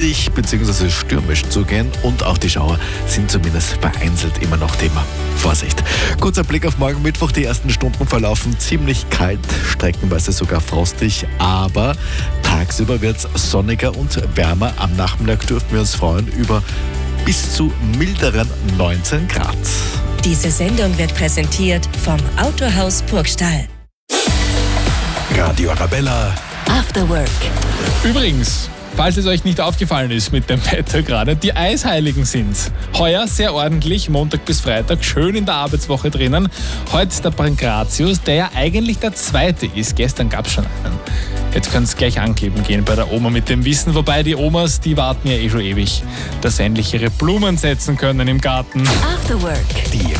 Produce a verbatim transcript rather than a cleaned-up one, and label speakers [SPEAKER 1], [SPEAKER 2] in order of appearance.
[SPEAKER 1] windig bzw. stürmisch zugehen und auch die Schauer sind zumindest vereinzelt immer noch Thema. Vorsicht! Kurzer Blick auf morgen Mittwoch. Die ersten Stunden verlaufen ziemlich kalt, streckenweise sogar frostig, aber tagsüber wird es sonniger und wärmer. Am Nachmittag dürfen wir uns freuen über bis zu milderen neunzehn Grad.
[SPEAKER 2] Diese Sendung wird präsentiert vom Autohaus Burgstall.
[SPEAKER 3] Radio Arabella
[SPEAKER 2] After Work.
[SPEAKER 4] Übrigens, falls es euch nicht aufgefallen ist mit dem Wetter gerade, die Eisheiligen sind's. Heuer sehr ordentlich, Montag bis Freitag, schön in der Arbeitswoche drinnen. Heute der Pankratius, der ja eigentlich der Zweite ist. Gestern gab's schon einen. Jetzt könnt's gleich angeben gehen bei der Oma mit dem Wissen. Wobei die Omas, die warten ja eh schon ewig, dass sie endlich ihre Blumen setzen können im Garten.
[SPEAKER 2] After Work.
[SPEAKER 3] Die